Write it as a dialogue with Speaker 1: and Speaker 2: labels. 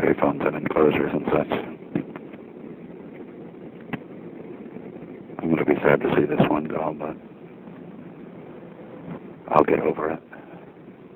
Speaker 1: payphones and enclosures and such. I'm going to be sad to see this one go, but I'll get over it.